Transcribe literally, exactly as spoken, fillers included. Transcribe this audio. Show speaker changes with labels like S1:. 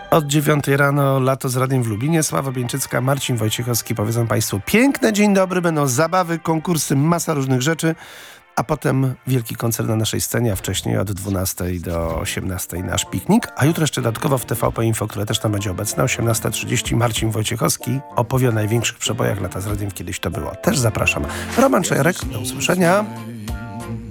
S1: Od dziewiątej rano Lato z Radiem w Lublinie. Sława Bieńczycka, Marcin Wojciechowski. Powiedzą Państwu piękne dzień dobry. Będą zabawy, konkursy, masa różnych rzeczy. A potem wielki koncert na naszej scenie, a wcześniej od dwunastej do osiemnastej nasz piknik. A jutro jeszcze dodatkowo w T V P Info, które też tam będzie obecne, osiemnasta trzydzieści Marcin Wojciechowski opowie o największych przebojach Lata z Radiem Kiedyś to było. Też zapraszam. Roman Czajarek, do usłyszenia.